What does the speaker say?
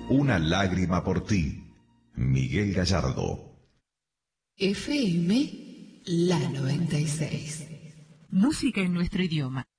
Una lágrima por ti. Miguel Gallardo. FM La 96. Música en nuestro idioma.